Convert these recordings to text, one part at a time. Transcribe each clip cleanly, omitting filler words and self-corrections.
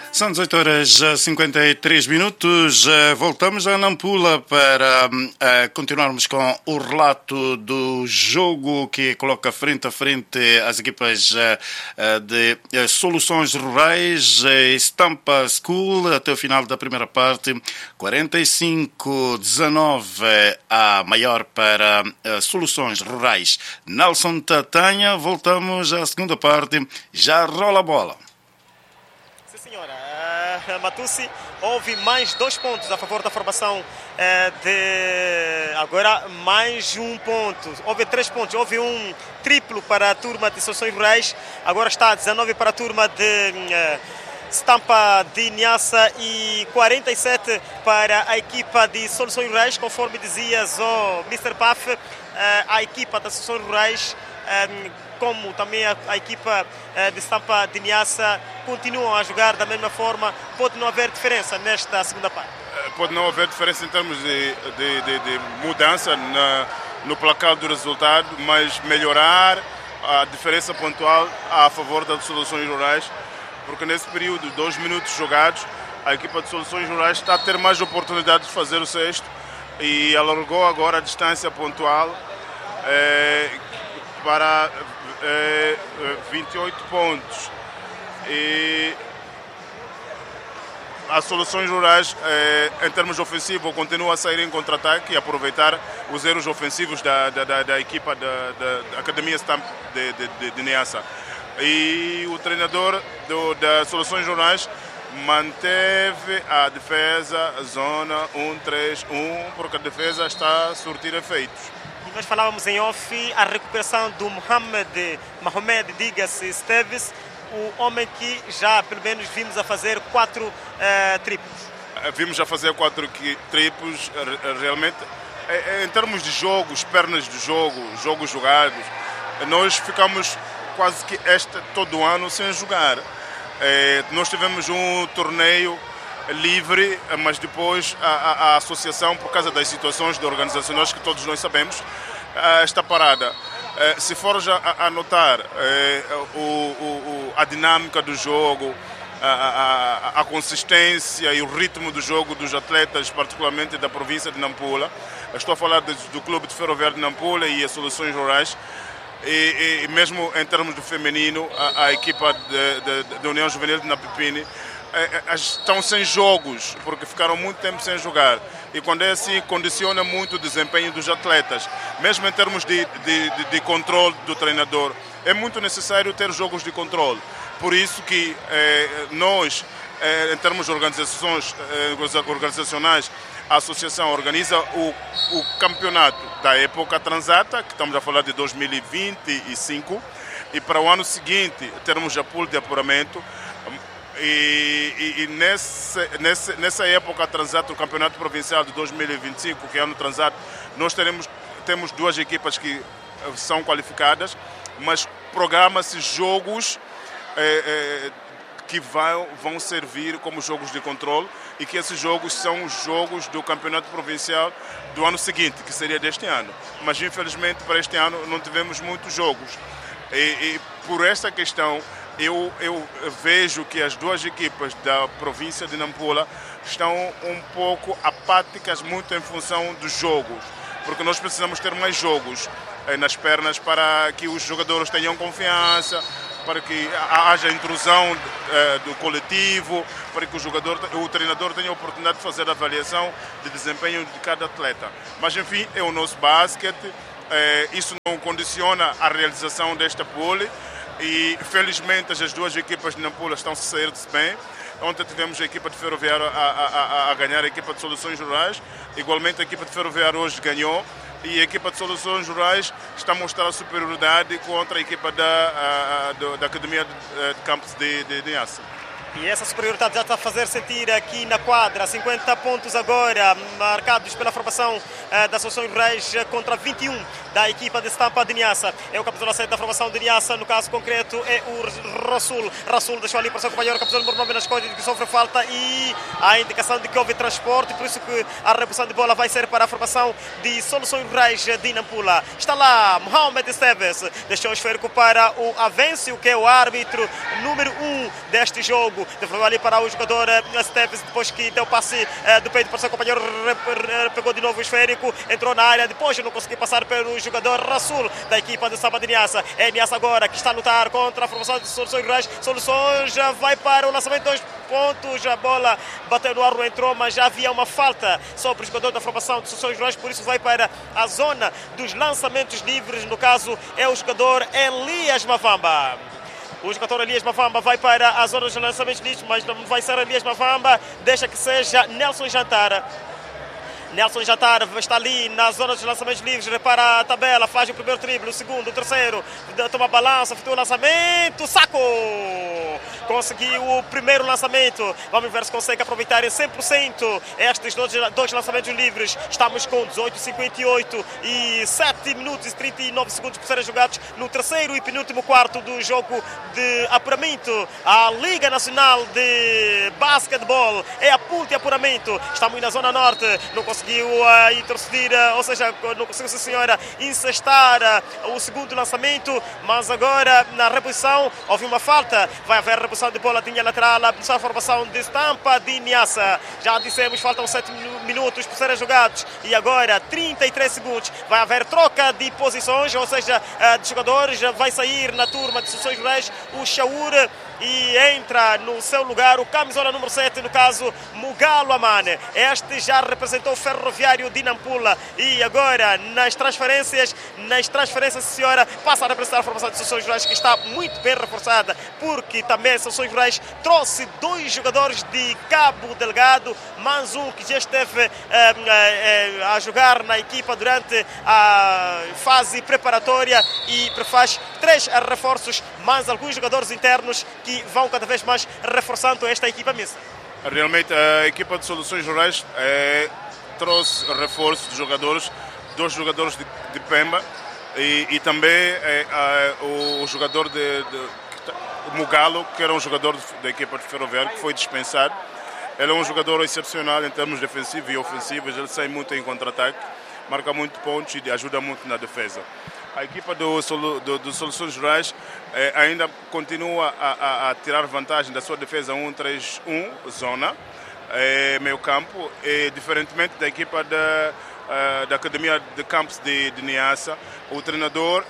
São 18 horas e 53 minutos. Voltamos a Nampula para continuarmos com o relato do jogo que coloca frente a frente as equipas de Soluções Rurais. Estampa School até o final da primeira parte, 45-19 a maior para Soluções Rurais. Nelson Tatanha, voltamos à segunda parte, já rola a bola. Senhora, Matusi, houve mais 2 pontos a favor da formação agora mais 1 ponto, houve 3 pontos, houve um triplo para a turma de Soluções Rurais, agora está 19 para a turma de Estampa de Niassa e 47 para a equipa de Soluções Rurais, conforme dizias o Mr. Paf, a equipa das Soluções Rurais, como também a equipa de Estampa de Niassa, continuam a jogar da mesma forma. Pode não haver diferença nesta segunda parte? Pode não haver diferença em termos de mudança no placar do resultado, mas melhorar a diferença pontual a favor das Soluções Rurais, porque nesse período, 2 minutos jogados, a equipa de Soluções Rurais está a ter mais oportunidade de fazer o sexto e alargou agora a distância pontual para 28 pontos. E as Soluções Rurais, em termos ofensivos, continuam a sair em contra-ataque e aproveitar os erros ofensivos da equipa da Academia Stamp de Niassa. E o treinador das Soluções Rurais manteve a defesa zona 1-3-1, porque a defesa está a surtir efeitos. E nós falávamos em off a recuperação do Mohamed Digas Esteves, o homem que já pelo menos vimos a fazer 4 triplos. Vimos a fazer 4 triplos, realmente. Em termos de jogos, pernas de jogos jogados, nós ficamos quase que todo ano sem jogar. Nós tivemos um torneio livre, mas depois a associação, por causa das situações organizacionais que todos nós sabemos, está parada. Se for já a notar a dinâmica do jogo, a consistência e o ritmo do jogo dos atletas, particularmente da província de Nampula, estou a falar do Clube de Ferroviário de Nampula e as Soluções Rurais, e mesmo em termos do feminino, a equipa da União Juvenil de Napipini estão sem jogos, porque ficaram muito tempo sem jogar. E quando é assim, condiciona muito o desempenho dos atletas. Mesmo em termos de controle do treinador, é muito necessário ter jogos de controle. Por isso que nós, em termos organizacionais, a associação organiza o campeonato da época transata, que estamos a falar de 2025, e para o ano seguinte termos a pool de apuramento. E nessa época transata, o campeonato provincial de 2025, que é ano transato, nós temos 2 equipas que são qualificadas, mas programa-se jogos que vão servir como jogos de controle, e que esses jogos são jogos do campeonato provincial do ano seguinte, que seria deste ano. Mas infelizmente para este ano não tivemos muitos jogos. E por esta questão eu vejo que as 2 equipas da província de Nampula estão um pouco apáticas, muito em função dos jogos, porque nós precisamos ter mais jogos nas pernas para que os jogadores tenham confiança, para que haja intrusão do coletivo, para que o treinador tenha a oportunidade de fazer a avaliação de desempenho de cada atleta. Mas enfim, é o nosso basquete, isso não condiciona a realização desta pole, e felizmente as 2 equipas de Nampula estão a sair-se bem. Ontem tivemos a equipa de Ferroviário a ganhar a equipa de Soluções Rurais, igualmente a equipa de Ferroviário hoje ganhou, e a equipa de Soluções Rurais está a mostrar a superioridade contra a equipa da Academia de Campos de Niassa. E essa superioridade já está a fazer sentir aqui na quadra. 50 pontos agora marcados pela formação das Soluções Rurais contra 21 da equipa de Estampa de Niassa. É o capitão da formação de Niassa, no caso concreto é o Rasul. Rasul deixou ali para o seu companheiro, o capitão número 9 nas costas, que sofre falta, e a indicação de que houve transporte, por isso que a reposição de bola vai ser para a formação de Soluções Rurais de Nampula. Está lá Mohamed Esteves, deixou o esférico para o Avencio, que é o árbitro número 1 deste jogo. jogo. Devolveu ali para o jogador Esteves, depois que deu passe do peito para o seu companheiro, pegou de novo o esférico, entrou na área, depois não conseguiu passar pelo jogador Rasul da equipa de Samba de Niassa. É Niassa agora que está a lutar contra a formação de Soluções Rurais. Soluções já vai para o lançamento de 2 pontos, a bola bateu no ar, não entrou, mas já havia uma falta sobre o jogador da formação de Soluções Rurais, por isso vai para a zona dos lançamentos livres. No caso é o jogador Elias Mavamba. O jogador Elias Mavamba vai para a zona dos lançamentos livres, mas não vai ser Elias Mavamba, deixa que seja Nelson Jantara. Nelson Jantara está ali na zona dos lançamentos livres, repara a tabela, faz o primeiro drible, o segundo, o terceiro, toma balança, efetua o lançamento, saco! Conseguiu o primeiro lançamento, vamos ver se consegue aproveitar em 100% estes dois lançamentos livres. Estamos com 18:58 e 7 minutos e 39 segundos por serem jogados no terceiro e penúltimo quarto do jogo de apuramento. A Liga Nacional de Basquetebol é a pool de apuramento, estamos na zona norte, não conseguiu interceder, ou seja, não conseguiu, senhora, incestar o segundo lançamento, mas agora na reposição houve uma falta, vai haver reposição de bola de linha lateral, a formação de Stampa de Niassa. Já dissemos, faltam 7 minutos por serem jogados e agora 33 segundos, vai haver troca de posições, ou seja, de jogadores, vai sair na turma de Soluções Rurais o Shaur e entra no seu lugar o camisola número 7, no caso Mugalo Amane. Este já representou o Ferroviário de Nampula e agora nas transferências, senhora, passa a representar a formação de Soluções Rurais, que está muito bem reforçada, porque também Soluções Rurais trouxe 2 jogadores de Cabo Delgado, mais um que já esteve a jogar na equipa durante a fase preparatória e prefaz 3 reforços, mais alguns jogadores internos que vão cada vez mais reforçando esta equipa mista. Realmente a equipa de Soluções Rurais trouxe reforço de jogadores, 2 jogadores de Pemba e também o jogador o Mugalo, que era um jogador da equipa de Ferroviário, que foi dispensado. Ele é um jogador excepcional em termos defensivos e ofensivos, ele sai muito em contra-ataque, marca muito pontos e ajuda muito na defesa. A equipa do Soluções Rurais ainda continua a tirar vantagem da sua defesa 1-3-1, zona, meio campo, e diferentemente da equipa da Academia de Campos de Niassa, o treinador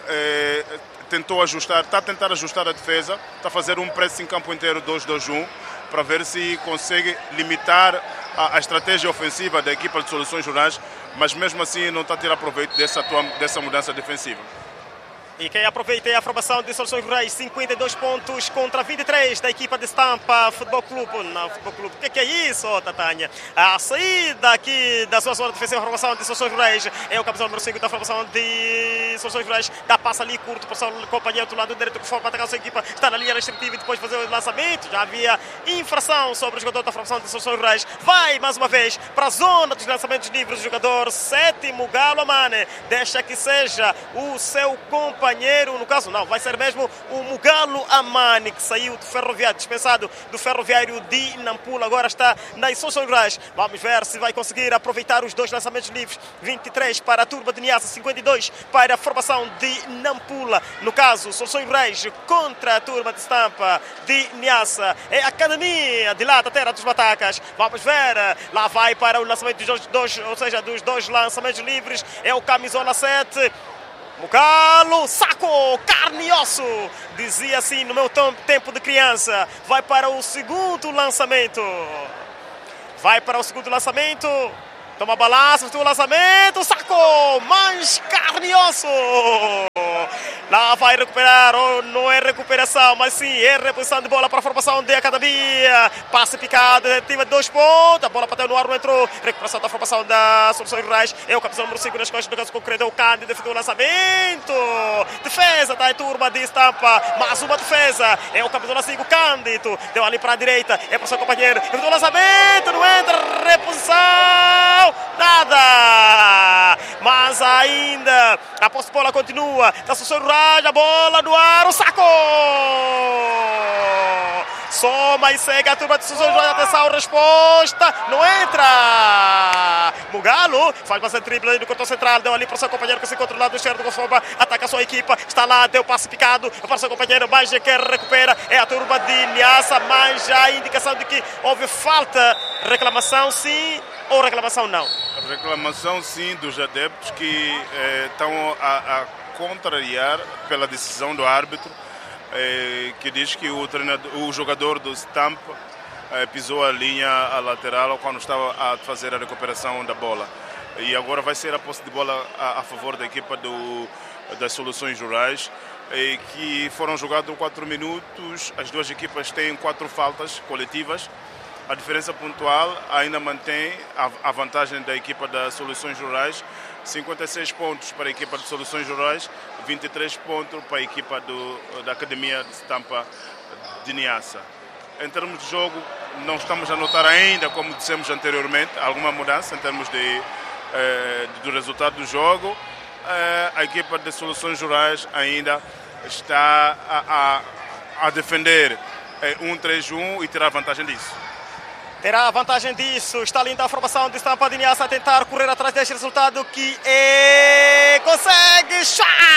está a tentar ajustar a defesa, está a fazer um press em campo inteiro 2-2-1, para ver se consegue limitar a estratégia ofensiva da equipa de Soluções Rurais, mas mesmo assim não está a tirar proveito dessa mudança defensiva. E quem aproveita é a formação de Soluções Rurais, 52 pontos contra 23 da equipa de Stampa Futebol Clube. Não, Futebol Clube, o que é isso, Tatanha? A saída aqui da sua zona defensiva, a formação de Soluções Rurais, é o capitão número 5 da formação de Soluções Rurais, dá passa ali curto para o seu companheiro do lado direito, que forma atacar a sua equipa, está na linha restritiva e depois fazer o lançamento. Já havia infração sobre o jogador da formação de Soluções Rurais. Vai mais uma vez para a zona dos lançamentos livres, o jogador 7º, Galo Amane, deixa que seja o seu companheiro, no caso não, vai ser mesmo o Mugalo Amane, que saiu do Ferroviário, dispensado do Ferroviário de Nampula, agora está nas Soluções Rurais. Vamos ver se vai conseguir aproveitar os 2 lançamentos livres, 23 para a turma de Niassa, 52 para a formação de Nampula. No caso, Soluções Rurais contra a turma de Stampa de Niassa, é a Academia de lá da Terra dos Batacas. Vamos ver, lá vai para o lançamento dos dos 2 lançamentos livres, é o camisola 7, Mugalo, saco, carne e osso, dizia assim no meu tempo de criança. Vai para o segundo lançamento. Toma balanço, o lançamento, saco, mais carne e osso. Lá vai recuperar, ou não é recuperação, mas sim é reposição de bola para a formação de Academia. Passe picado, tentativa de 2 pontos, a bola bateu no ar, não entrou. Recuperação da formação da Soluções Rurais, é o capitão número 5 nas costas do caso concreto, é o Cândido, defendeu o lançamento. Defesa da turma de Stampa, mais uma defesa, é o capitão 5, Cândido, deu ali para a direita, é para o seu companheiro, defendeu o lançamento, não entra, reposição. Nada, mas ainda a posse de bola continua da Soluções Rurais. Rurais, a bola no ar, o saco! Soma e segue a turma de Soluções Rurais. Atenção, resposta, não entra! Mugalo faz bastante drible ali no cortão central, deu ali para o seu companheiro que se encontra do lado esquerdo do Soma, ataca a sua equipa, está lá, deu passe picado para o seu companheiro, mas que recupera é a turma de Niassa, mas já há indicação de que houve falta. Reclamação sim ou reclamação não? Reclamação sim dos adeptos que estão a contrariar pela decisão do árbitro, que diz que o jogador do Stampa pisou a linha lateral quando estava a fazer a recuperação da bola. E agora vai ser a posse de bola a favor da equipa das Soluções Rurais, que foram jogados 4 minutos. As duas equipas têm 4 faltas coletivas. A diferença pontual ainda mantém a vantagem da equipa das Soluções Rurais. 56 pontos para a equipa de Soluções Rurais, 23 pontos para a equipa da Academia de Stampa de Niassa. Em termos de jogo, não estamos a notar ainda, como dissemos anteriormente, alguma mudança em termos do resultado do jogo. A equipa de Soluções Rurais ainda está a defender 1-3-1 e terá vantagem disso. Terá a vantagem disso. Está linda a formação de Stampa de Niassa a tentar correr atrás deste resultado que consegue.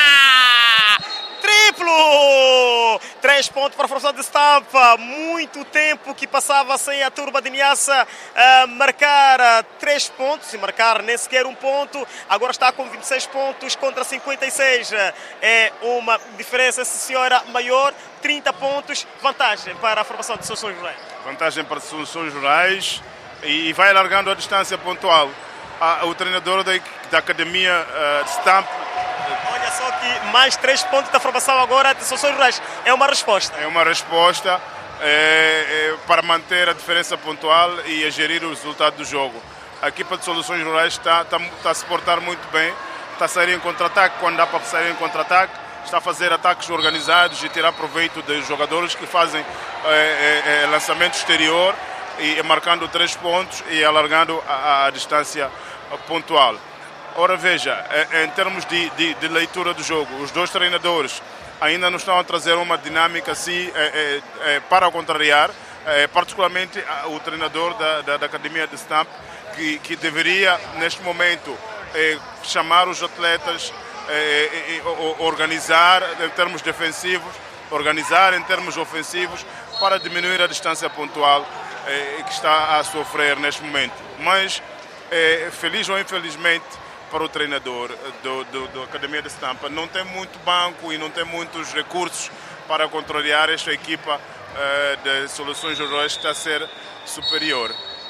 Triplo! 3 pontos para a formação de Stampa. Muito tempo que passava sem a turma de Niassa marcar 3 pontos e marcar nem sequer 1 ponto. Agora está com 26 pontos contra 56. É uma diferença, senhora, maior. 30 pontos, vantagem para a formação de Soluções Rurais. Vantagem para as Soluções Rurais e vai alargando a distância pontual. O treinador da Academia de Stampa. Olha só que mais 3 pontos da formação agora de Soluções Rurais. É uma resposta. É uma resposta para manter a diferença pontual e a gerir o resultado do jogo. A equipa de Soluções Rurais está a se portar muito bem, está a sair em contra-ataque quando dá para sair em contra-ataque, está a fazer ataques organizados e tirar proveito dos jogadores que fazem lançamento exterior e marcando 3 pontos e alargando a distância pontual. Ora veja, em termos de leitura do jogo, os dois treinadores ainda não estão a trazer uma dinâmica assim para contrariar, particularmente o treinador da Academia de Stampa, que deveria neste momento chamar os atletas, organizar em termos defensivos, organizar em termos ofensivos para diminuir a distância pontual que está a sofrer neste momento. Mas, feliz ou infelizmente, para o treinador da Academia de Stampa, não tem muito banco e não tem muitos recursos para contrariar esta equipa de Soluções Rurais que está a ser superior.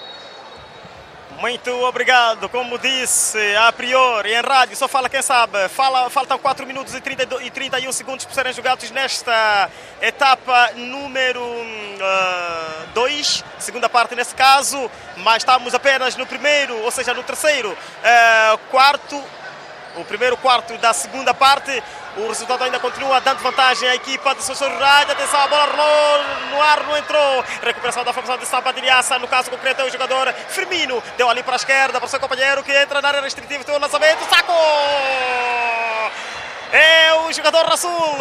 Muito obrigado. Como disse, a priori, em rádio, só fala quem sabe. Faltam 4 minutos e 31 segundos por serem jogados nesta etapa número 2, segunda parte nesse caso, mas estamos apenas no primeiro, ou seja, no terceiro quarto, o primeiro quarto da segunda parte. O resultado ainda continua dando vantagem à equipa de Soluções Rurais. Atenção, a bola rolou no ar, não entrou. Recuperação da formação de Stampa de Niassa. No caso concreto é o jogador Firmino. Deu ali para a esquerda para o seu companheiro que entra na área restritiva. Tem o lançamento. Saco! É o jogador Rasul.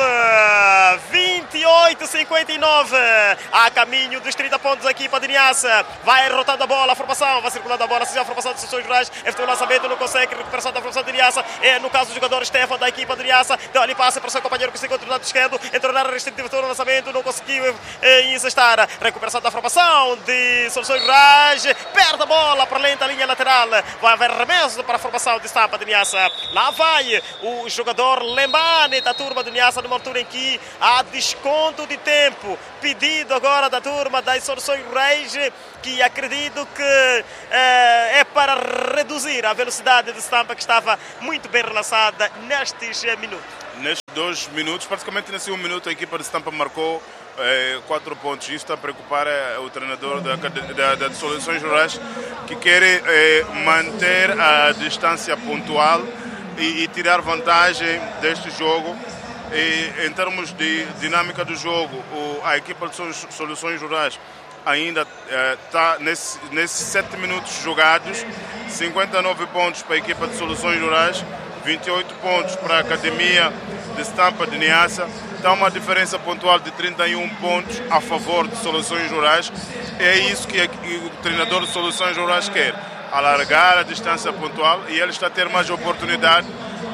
28-59. A caminho dos 30 pontos a equipa de Niassa. Vai rotando a bola, a formação. Vai circulando a bola. Se a formação de Soluções Rurais. Este lançamento não consegue. Recuperação da formação de Niassa. É no caso do jogador Stefan da equipa de Niassa. Deu ali passe para o seu companheiro que se encontra do lado esquerdo. Entrou na área restritiva. Tem o lançamento. Não conseguiu encestar. Recuperação da formação de Soluções Rurais. Perde a bola para além da linha lateral. Vai haver remesso para a formação de Stampa de Niassa. Lá vai o jogador Lembane da turma de Niassa, numa altura em que há desconto de tempo pedido agora da turma das Soluções Rurais, que acredito que é para reduzir a velocidade de Stampa, que estava muito bem relançada nestes minutos. Nestes 2 minutos, praticamente nesse 1 minuto, a equipa de Stampa marcou 4 pontos. Isso está a preocupar o treinador da Soluções Rurais, que quer manter a distância pontual e tirar vantagem deste jogo. E, em termos de dinâmica do jogo, a equipa de Soluções Rurais ainda está nesses 7 minutos jogados. 59 pontos para a equipa de Soluções Rurais, 28 pontos para a Academia de Stampa de Niassa. Está uma diferença pontual de 31 pontos a favor de Soluções Rurais. É isso que o treinador de Soluções Rurais quer, alargar a distância pontual, e ele está a ter mais oportunidade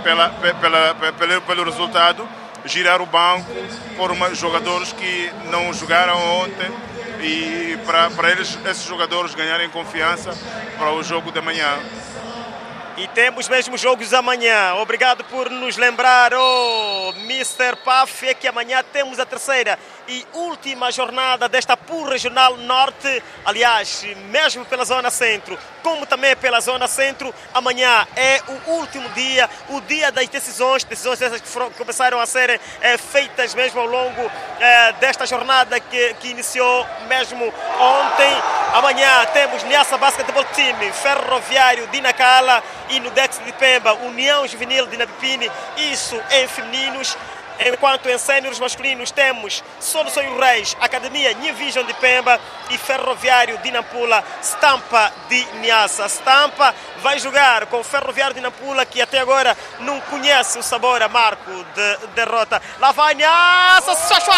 pelo resultado, girar o banco por jogadores que não jogaram ontem, e para esses jogadores ganharem confiança para o jogo de amanhã. E temos mesmo jogos amanhã. Obrigado por nos lembrar, Mr. Paf, é que amanhã temos a terceira e última jornada desta Pool Regional Norte. Aliás, mesmo pela Zona Centro, como também pela Zona Centro, amanhã é o último dia, o dia das decisões essas que começaram a ser feitas mesmo ao longo desta jornada que iniciou mesmo ontem. Amanhã temos Niassa Basketball Team, Ferroviário de Nacala, e no Dex de Pemba, União Juvenil de Nabipini, isso em femininos. Enquanto em séniores masculinos temos Soluções Rurais, Academia New Vision de Pemba e Ferroviário de Nampula, Stampa de Niassa. Stampa vai jogar com o Ferroviário de Nampula, que até agora não conhece o sabor amargo de derrota. Lá vai Niassa,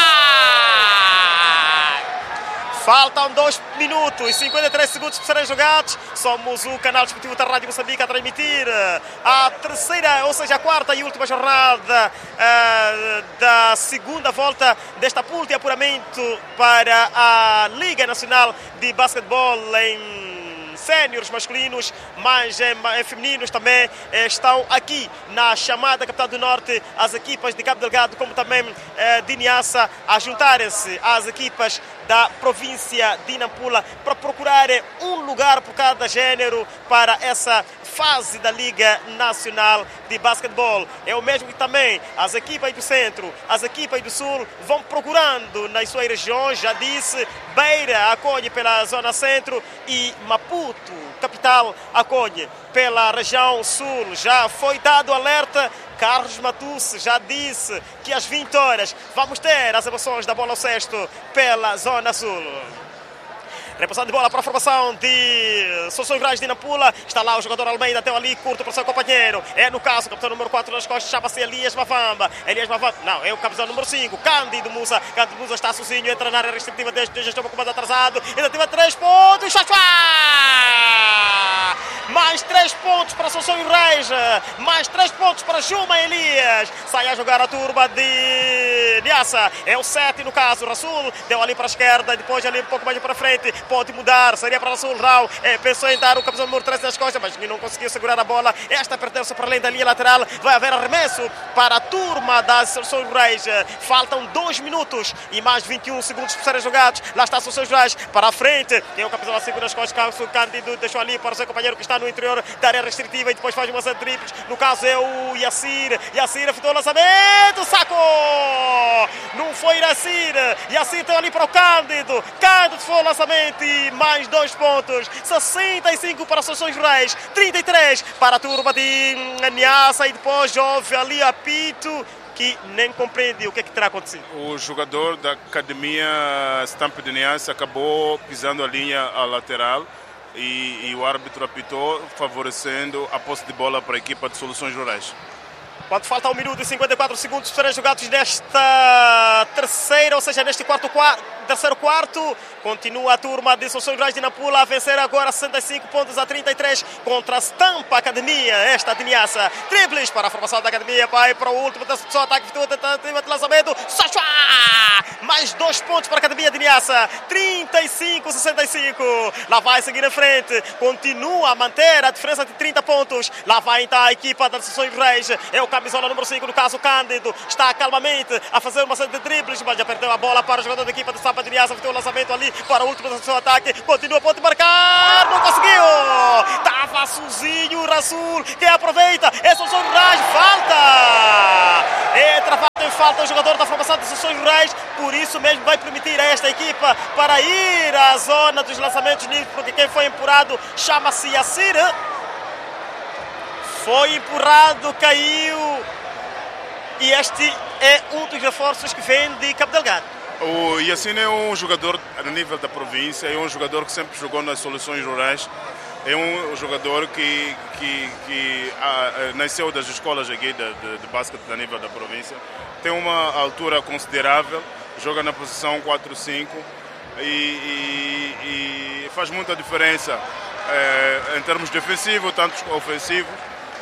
faltam 2 minutos e 53 segundos para serem jogados. Somos o canal desportivo da Rádio Moçambique a transmitir a terceira, ou seja, a quarta e última jornada da segunda volta desta pool de apuramento para a Liga Nacional de Basquetebol em séniores masculinos, mas em femininos também estão aqui na chamada Capital do Norte as equipas de Cabo Delgado, como também de Niassa, a juntarem-se às equipas da província de Nampula para procurar um lugar por cada género para essa fase da Liga Nacional de Basquetebol. É o mesmo que também as equipas do Centro, as equipas do Sul vão procurando nas suas regiões. Já disse, Beira acolhe pela Zona Centro e Maputo, capital, acolhe pela região Sul. Já foi dado alerta. Carlos Matusse já disse que às 20 horas vamos ter as emoções da bola ao cesto pela Zona Sul. Repassando de bola para a formação de Soluções Rurais de Nampula. Está lá o jogador Almeida, até ali, curto para o seu companheiro. É no caso, o capitão número 4 nas costas, chama-se Elias Mavamba. Não, é o capitão número 5, Cândido Musa. Cândido Musa está sozinho, entra na área restritiva desde já estou com o comando atrasado. Ainda teve 3 pontos. Mais 3 pontos para Soluções Rurais. Mais 3 pontos para Juma Elias. Sai a jogar a turma de Niassa. É o 7 no caso. Rasul deu ali para a esquerda, depois ali um pouco mais para frente. Pode mudar, seria para Rasul Rau. Pensou em dar o capitão número 13 nas costas, mas não conseguiu segurar a bola. Esta pertence para além da linha lateral. Vai haver arremesso para a turma das Soluções Rurais. Faltam 2 minutos e mais 21 segundos para serem jogados. Lá está Soluções Rurais para a frente. Tem o capitão lá segura as costas. O Cândido deixou ali para o seu companheiro que está no interior da área restritiva e depois faz uma série de triplos. No caso é o Yassir. Yassir efetuou o lançamento. Saco! Não foi Yassir. Yassir tem ali para o Cândido. Cândido foi o lançamento e mais 2 pontos. 65 para Soluções Rurais. 33 para a turma de Niassa. E depois houve ali apito que nem compreende o que terá acontecido. O jogador da Academia Stampa de Niassa acabou pisando a linha a lateral. E o árbitro apitou, favorecendo a posse de bola para a equipa de Soluções Rurais. Quando falta 1 minuto e 54 segundos para serem jogados nesta terceira, ou seja, neste terceiro quarto, continua a turma de Soluções Rurais de Nampula a vencer agora 65 pontos a 33 contra a Stampa Academia, esta de Niassa. Triples para a formação da Academia, vai para o último da sua ataque, tentativa de lançamento. Mais 2 pontos para a Academia de Niassa, 35-65. Lá vai seguir em frente, continua a manter a diferença de 30 pontos. Lá vai então a equipa das Soluções Rurais, é o camisola número 5, no caso Cândido, está calmamente a fazer uma série de dribles, mas já perdeu a bola para o jogador da equipa de Stampa de Niassa, tem o lançamento ali para o último do seu ataque, continua, pode marcar, não conseguiu, estava sozinho o Rasul, que aproveita, é Soluções Rurais, falta, é travado em falta o jogador da formação de Soluções Rurais, por isso mesmo vai permitir a esta equipa para ir à zona dos lançamentos livres, porque quem foi empurrado chama-se Yassir. Foi empurrado, caiu. E este é um dos reforços que vem de Cabo Delgado. O Yassir é um jogador a nível da província, é um jogador que sempre jogou nas Soluções Rurais. É um jogador que nasceu das escolas aqui de basquete a nível da província. Tem uma altura considerável, joga na posição 4-5 e faz muita diferença em termos defensivos, tanto ofensivos.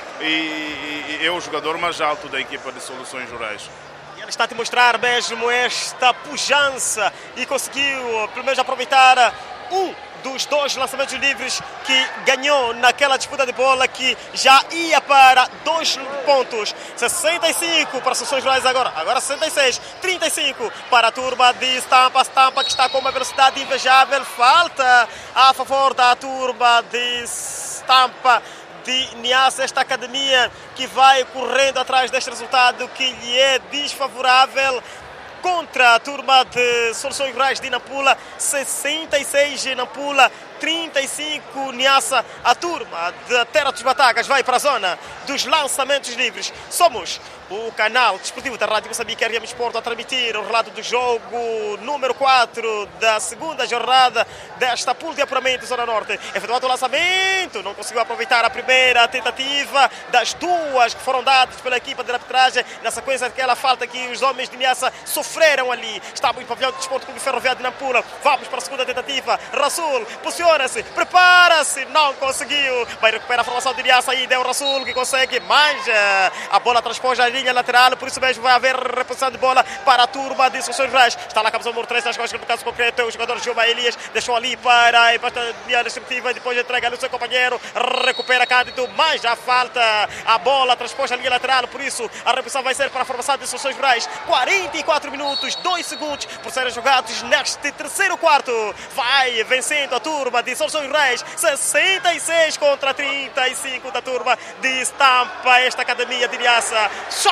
E é o jogador mais alto da equipa de Soluções Rurais. Ele está a te mostrar mesmo esta pujança e conseguiu pelo menos aproveitar um dos 2 lançamentos livres que ganhou naquela disputa de bola, que já ia para 2 pontos. 65 para Soluções Rurais agora 66, 35 para a turma de Stampa. Stampa que está com uma velocidade invejável. Falta a favor da turma de Stampa de Niassa, esta academia que vai correndo atrás deste resultado que lhe é desfavorável contra a turma de Soluções Rurais de Nampula. 66 Nampula, 35 Niassa. A turma da Terra dos Batagas vai para a zona dos lançamentos livres. Somos o canal desportivo da Rádio Moçambique RM Sport a transmitir o relato do jogo número 4 da segunda jornada desta pool de apuramento Zona Norte. Efetuado o lançamento, não conseguiu aproveitar a primeira tentativa das 2 que foram dadas pela equipa de arbitragem na sequência daquela falta que os homens de Niassa sofreram ali. Estava em pavilhão de Desporto Clube Ferroviário de Nampula. Vamos para a segunda tentativa. Rasul posiciona-se, prepara-se, não conseguiu. Vai recuperar a formação de Niassa e é o Rasul que consegue mais. A bola transpõe a linha lateral, por isso mesmo vai haver reposição de bola para a turma de Soluções Rurais. Está lá a camisa número 3, nas costas, no caso concreto, o jogador Gilma Elias deixou ali para a linha restritiva e depois entrega no seu companheiro, recupera Cândido, mas já falta a bola, transpôs a linha lateral, por isso a reposição vai ser para a formação de Soluções Rurais. 44 minutos, 2 segundos por serem jogados neste terceiro quarto. Vai vencendo a turma de Soluções Rurais, 66 contra 35 da turma de Stampa, esta academia de Niassa.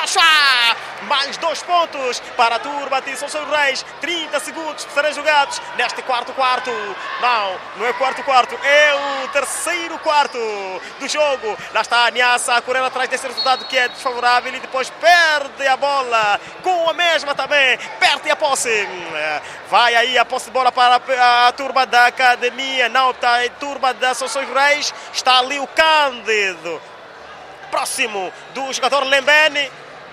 Mais 2 pontos para a turma de Soluções Rurais. 30 segundos serão jogados neste quarto. Não é quarto, é o terceiro quarto do jogo. Lá está a Niassa a correr atrás desse resultado que é desfavorável e depois perde a bola com a mesma também, perde a posse. Vai aí a posse de bola para a turma da academia. Não, está a turma das Soluções Rurais. Está ali o Cândido próximo do jogador Lembani,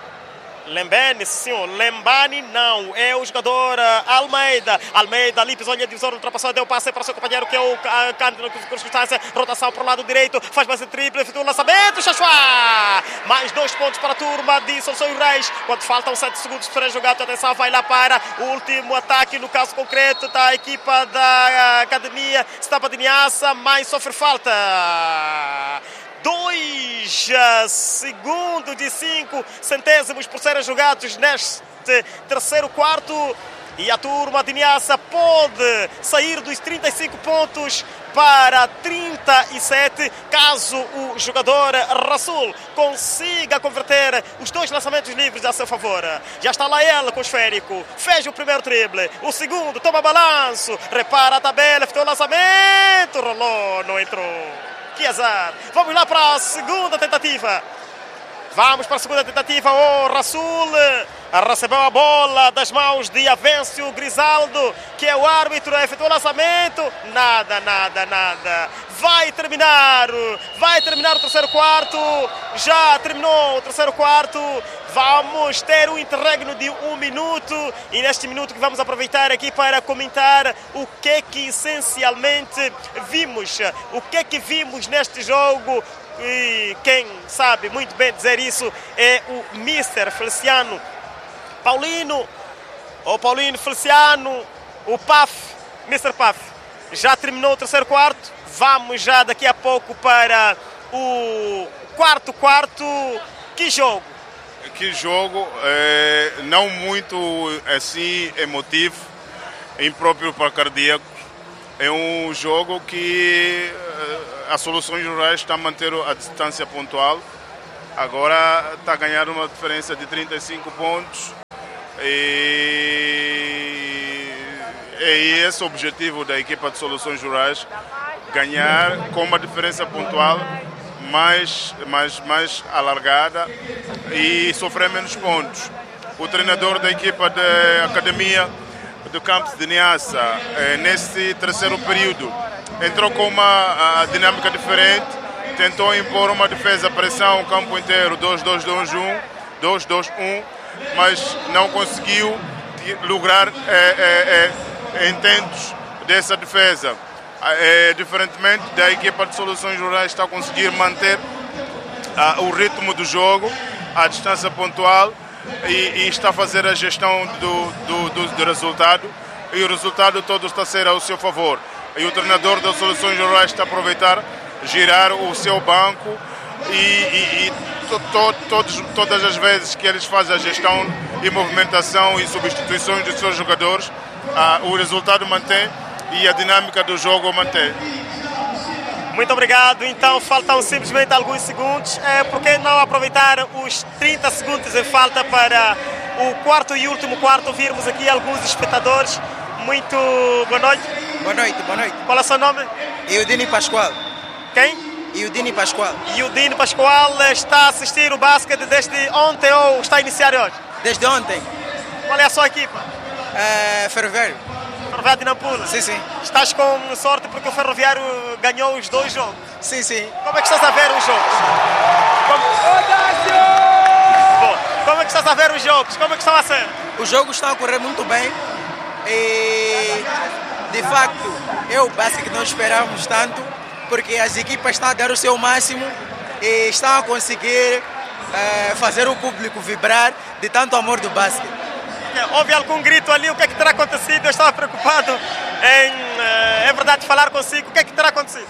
senhor. Lembani não, é o jogador Almeida ali pisou a linha divisória, ultrapassou, deu passe para o seu companheiro que é o Cândido, com circunstância, rotação para o lado direito, faz mais triplo, efetua o lançamento, mais 2 pontos para a turma de Soluções Rurais, quando faltam 7 segundos para jogar. Atenção, vai lá para o último ataque, no caso concreto da equipa da academia Stampa de Niassa, mas sofre falta. 2 segundos e 5 centésimos por serem jogados neste terceiro quarto e a turma de Niassa pode sair dos 35 pontos para 37 caso o jogador Rasul consiga converter os 2 lançamentos livres a seu favor. Já está lá ele com o esférico, fez o primeiro drible, o segundo toma balanço, repara a tabela, fez o lançamento, rolou, não entrou. Que azar. Vamos lá para a segunda tentativa. O Rasul recebeu a bola das mãos de Avêncio Grisaldo, que é o árbitro, efetuou o lançamento. Nada. Vai terminar o terceiro quarto. Já terminou o terceiro quarto. Vamos ter um interregno de 1 minuto e neste minuto que vamos aproveitar aqui para comentar o que essencialmente vimos, vimos neste jogo. E quem sabe muito bem dizer isso é o Mr. Feliciano Paulino, ou Paulino Feliciano, o PAF, Mr. PAF. Já terminou o terceiro quarto, vamos já daqui a pouco para o quarto. Que jogo, não muito assim emotivo, impróprio para cardíacos. É um jogo que a Soluções Rurais está a manter a distância pontual. Agora está a ganhar uma diferença de 35 pontos. E é esse o objetivo da equipa de Soluções Rurais: ganhar com uma diferença pontual mais alargada e sofrer menos pontos. O treinador da equipa da academia do campus de Niassa, nesse terceiro período, entrou com uma dinâmica diferente, tentou impor uma defesa, pressão o campo inteiro, 2-2-2-1, 2-2-1, mas não conseguiu lograr intentos dessa defesa. Diferentemente da equipa de Soluções Rurais, está a conseguir manter o ritmo do jogo, a distância pontual e está a fazer a gestão do resultado, e o resultado todo está a ser ao seu favor. E o treinador das Soluções Rurais está a aproveitar, girar o seu banco e todas as vezes que eles fazem a gestão e movimentação e substituições dos seus jogadores, o resultado mantém e a dinâmica do jogo mantém. Muito obrigado. Então faltam simplesmente alguns segundos. Por que não aproveitar os 30 segundos em falta para o quarto e último quarto? Ouvirmos aqui alguns espectadores. Muito boa noite. Boa noite, boa noite. Qual é o seu nome? Eudine Pascoal. Quem? Eudine Pascoal. Eudine Pascoal está a assistir o basquete desde ontem ou está a iniciar hoje? Desde ontem. Qual é a sua equipa? Ferroviário. Ferroviário de Nampula? Sim, sim. Estás com sorte porque o Ferroviário ganhou os 2 jogos. Sim, sim. Como é que estás a ver os jogos? Como é que estás a ver os jogos? Como é que estão a ser? Os jogos estão a correr muito bem e, de facto, o basquete não esperávamos tanto, porque as equipas estão a dar o seu máximo e estão a conseguir fazer o público vibrar de tanto amor do basquete. Houve algum grito ali? O que é que terá acontecido? Eu estava preocupado em, é verdade, falar consigo. O que é que terá acontecido?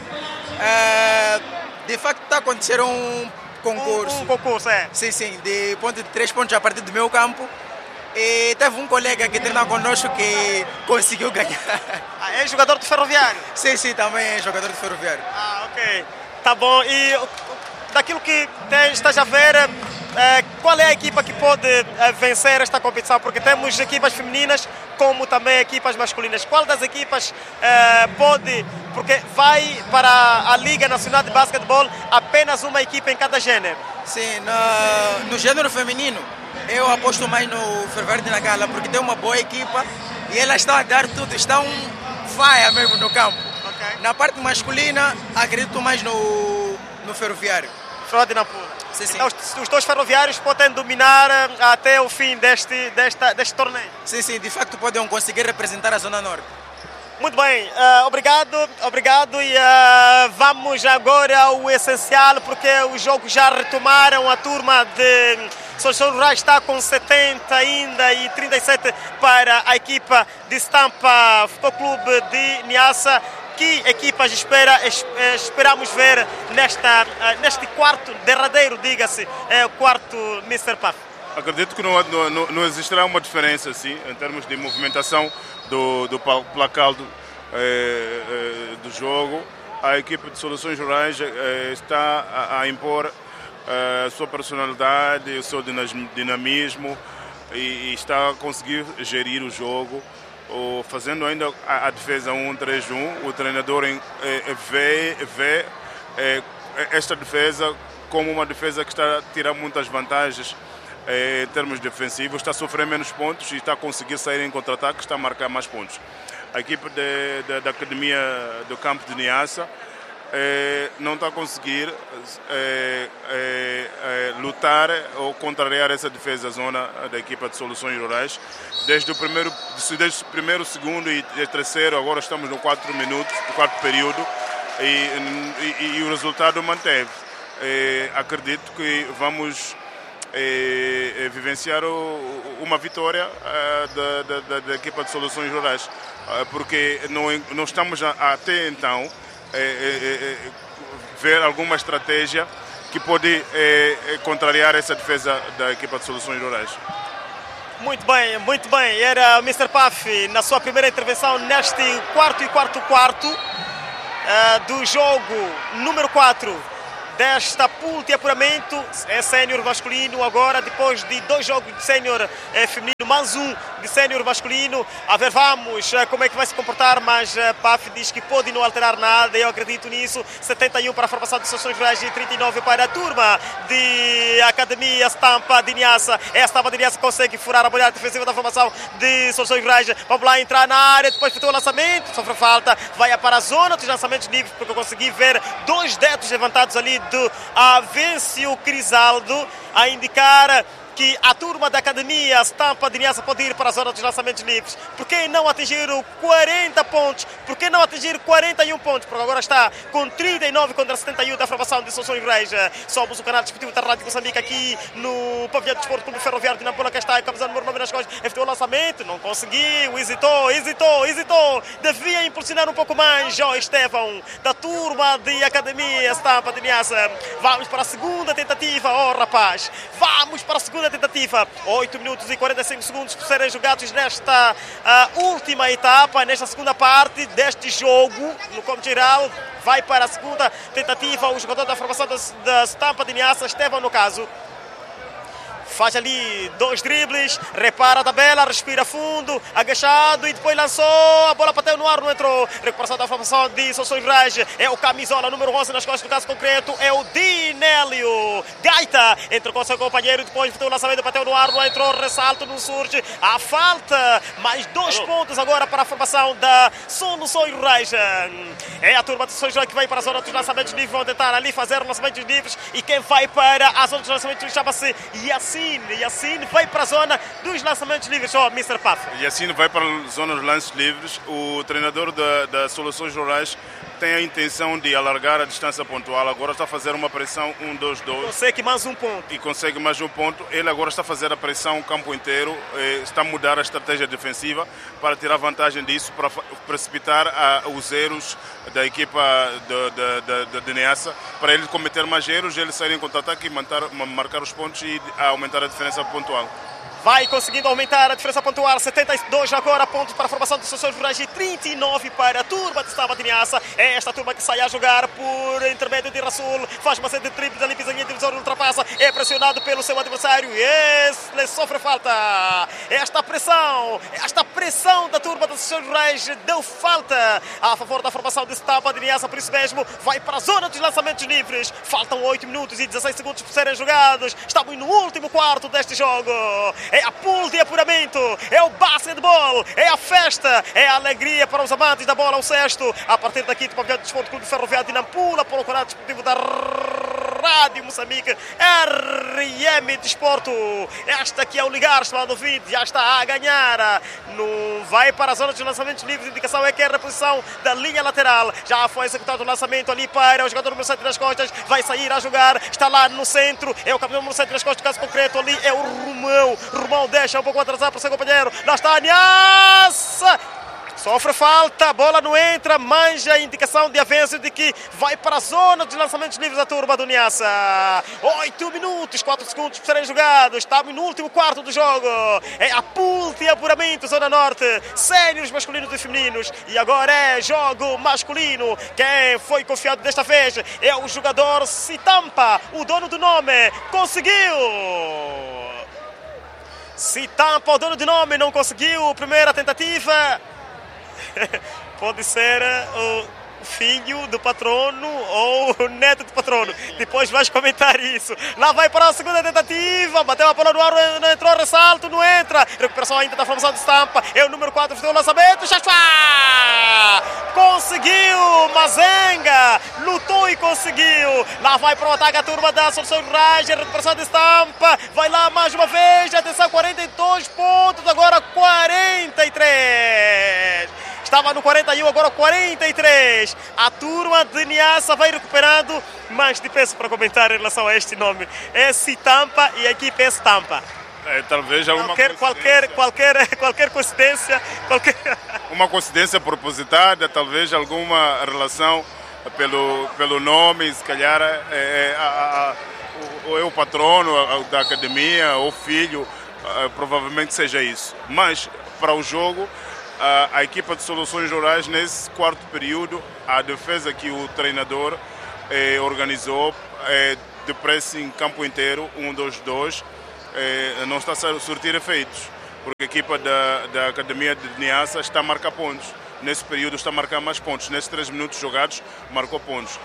De facto, está a acontecer um concurso. Um concurso, é? Sim, sim, de ponto de 3 pontos a partir do meu campo. E teve um colega que treina conosco que conseguiu ganhar. É jogador do Ferroviário? Sim, sim, também é jogador do Ferroviário. Ok. Tá bom. E daquilo que estás a ver, qual é a equipa que pode vencer esta competição? Porque temos equipas femininas como também equipas masculinas. Qual das equipas pode... Porque vai para a Liga Nacional de Basquetebol apenas uma equipa em cada gênero. Sim, no gênero feminino eu aposto mais no Ferroviário de Nacala, porque tem uma boa equipa e elas estão a dar tudo, estão faia mesmo no campo. Okay. Na parte masculina, acredito mais no Ferroviário. Ferroviário de Nampula. Sim, sim. Então os 2 ferroviários podem dominar até o fim deste torneio. Sim, sim, de facto podem conseguir representar a Zona Norte. Muito bem, obrigado e vamos agora ao essencial, porque os jogos já retomaram. A turma de Soluções Rurais está com 70 ainda e 37 para a equipa de Stampa Futebol Clube de Niassa. Que equipas esperamos ver neste quarto, derradeiro, diga-se, quarto Mr. Puff? Acredito que não existirá uma diferença assim, em termos de movimentação do placar do jogo. A equipe de Soluções Rurais está a impor a sua personalidade, o seu dinamismo e está a conseguir gerir o jogo, fazendo ainda a defesa 1-3-1. O treinador vê esta defesa como uma defesa que está a tirar muitas vantagens em termos defensivos, está a sofrer menos pontos e está a conseguir sair em contra-ataque, está a marcar mais pontos. A equipe da Academia do Campo de Niassa não está a conseguir lutar ou contrariar essa defesa zona da equipa de Soluções Rurais. Desde o primeiro, segundo e terceiro, agora estamos no 4 minutos, no quarto período, e o resultado manteve. Acredito que vamos vivenciar uma vitória da equipa de Soluções Rurais, porque não estamos até então ver alguma estratégia que pode contrariar essa defesa da equipa de Soluções Rurais. Muito bem. Era o Mr. Puff na sua primeira intervenção neste quarto do jogo número 4 desta pool de apuramento. É sénior masculino agora, depois de 2 jogos de sénior feminino, mais um de sénior masculino. A ver, vamos, como é que vai se comportar, mas PAF diz que pode não alterar nada, eu acredito nisso. 71 para a formação de Soluções Rurais e 39 para a turma de Academia Stampa de Niassa. Stampa de Niassa consegue furar a bolha defensiva da formação de Soluções Rurais. Vamos lá entrar na área, depois feito o lançamento, sofre falta, vai para a zona dos lançamentos livres, porque eu consegui ver 2 dedos levantados ali do Avêncio Crisaldo a indicar que a turma da Academia Stampa de Niassa pode ir para a zona dos lançamentos livres. Por que não atingir 40 pontos? Por que não atingir 41 pontos? Porque agora está com 39 contra 71 da formação de Soluções Rurais. Somos o canal desportivo da Rádio Moçambique aqui no pavilhão de desporto Clube Ferroviário de Nampula, que está camisa número 9 nas costas. Efetuou o lançamento, não conseguiu, hesitou. Devia impulsionar um pouco mais, João Estevão, da turma de Academia Stampa de Niassa. Vamos para a segunda tentativa, rapaz. Vamos para a segunda tentativa. 8 minutos e 45 segundos por serem jogados nesta última etapa, nesta segunda parte deste jogo. No cômodo geral, vai para a segunda tentativa o jogador da formação da Stampa de Niassa, Estevão no caso. Faz ali 2 dribles, repara a tabela, respira fundo, agachado e depois lançou, a bola bateu no ar, não entrou. Recuperação da formação de Soluções Rurais, é o camisola número 11 nas costas do caso concreto, é o Dinélio Gaita, entrou com seu companheiro, depois bateu o lançamento, bateu no ar, não entrou, ressalto, não surge, a falta, mais 2 pontos agora para a formação da Soluções Rurais. É a turma de Soluções Rurais que vai para a zona dos lançamentos livres, vão tentar ali fazer lançamentos livres, e quem vai para a zona dos lançamentos livres chama-se Yassine vai para a zona dos lançamentos livres, Mr. Paf. Yassine vai para a zona dos lances livres. O treinador da Soluções Rurais tem a intenção de alargar a distância pontual. Agora está a fazer uma pressão 1-2-2. Consegue mais um ponto. E consegue mais um ponto. Ele agora está a fazer a pressão o campo inteiro. Está a mudar a estratégia defensiva para tirar vantagem disso, para precipitar os erros da equipa de Niassa, para ele cometer mais erros, ele sair em contra-ataque e marcar os pontos e aumentar a diferença pontual. Vai conseguindo aumentar a diferença pontual. 72 agora pontos para a formação de Soluções Rurais e 39 para a turma de Stampa de Niassa. É esta turma que sai a jogar por intermédio de Rasul. Faz uma série de triplos ali, pisadinha divisória, ultrapassa. É pressionado pelo seu adversário. Ele sofre falta. Esta pressão da turma de Soluções Rurais deu falta a favor da formação de Stampa de Niassa. Por isso mesmo, vai para a zona dos lançamentos livres. Faltam 8 minutos e 16 segundos por serem jogados. Estamos no último quarto deste jogo. É a pool de apuramento, é o basquetebol, é a festa, é a alegria para os amantes da bola ao cesto. A partir daqui do pavilhão de desporto Clube Ferroviário de Nampula, para o canal desportivo da Rádio Moçambique, RM Desporto. Esta que é o ligar, estimado ouvinte, já está a ganhar. Não vai para a zona de lançamentos livres. A indicação é que é a reposição da linha lateral. Já foi executado o lançamento ali para o jogador número 7 nas costas. Vai sair a jogar, está lá no centro. É o campeão número 7 nas costas, caso concreto ali é o Romão. Romão deixa um pouco atrasado para o seu companheiro. Lá está a Niassa. Sofre falta, a bola não entra, manja a indicação de avanço de que vai para a zona dos lançamentos livres da turma do Niassa. 8 minutos, 4 segundos por serem jogados. Estamos no último quarto do jogo. É a pool de apuramento, Zona Norte. Séniores masculinos e femininos. E agora é jogo masculino. Quem foi confiado desta vez é o jogador Sitampa, o dono do nome. Conseguiu! Sitampa, o dono do nome, não conseguiu. Primeira tentativa. Pode ser o filho do patrono ou o neto do patrono. Depois vais comentar isso. Lá vai para a segunda tentativa. Bateu a bola no ar, não entrou, ressalto, não entra. Recuperação ainda da formação de Stampa. É o número 4, fez o lançamento. Conseguiu! Mazenga lutou e conseguiu. Lá vai para o ataque a turma da Soluções Rurais. Recuperação de Stampa. Vai lá mais uma vez. Atenção, 42 pontos. Agora 43. Estava no 41, agora 43. A turma de Niassa vai recuperando, mas te peço para comentar em relação a este nome. É Sitampa e a equipe é Stampa. Talvez alguma qualquer coincidência. Uma coincidência propositada, talvez alguma relação pelo nome, se calhar é o patrono da academia, o filho, provavelmente seja isso. Mas para o jogo, a equipa de Soluções Rurais, nesse quarto período, a defesa que o treinador organizou de pressing campo inteiro, 1-2-2, não está a surtir efeitos, porque a equipa da Academia de Niassa está a marcar pontos. Nesse período está a marcar mais pontos. Nesses 3 minutos jogados, marcou pontos.